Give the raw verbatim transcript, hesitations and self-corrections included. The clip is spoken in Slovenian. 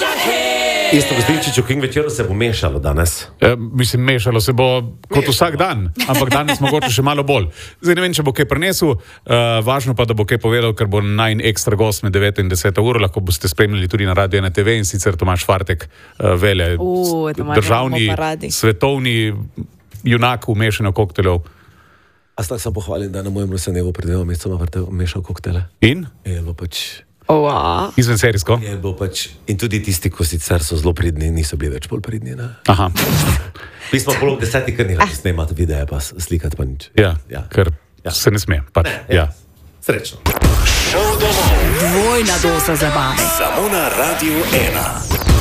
Isto Gostinčič v King večeru se bo mešalo danes. E, mislim, mešalo se bo kot vsak dan, ampak danes mogoče še malo bolj. Zdaj ne vem, če bo kaj prinesel, uh, važno pa, da bo kaj povedal, ker bo najn ekstra gost med deveto in deseto uro, lahko boste spremljali tudi na Radio ena te ve in sicer Tomaž Fartek, uh, Vele, uh, državni, svetovni junak v mešanju kokteljev. A tak sem pohvalil, da na mojem rojstnemu pred dvema mesecema mešal koktele. In? Je bilo pač... Wow. Izven serijsko? Je bilo pač... In tudi tisti, ko sicer so zelo pridni, niso bili več bolj pridni, ne? Aha. Mi smo polo deseti, ker ni radi snemati videa, pa slikati pa nič. Ja, ja. Ker ja. se ne sme. Pač. Ne, ja. Ja. Srečno. Dvojna doza zabave. Samo na Radio ena.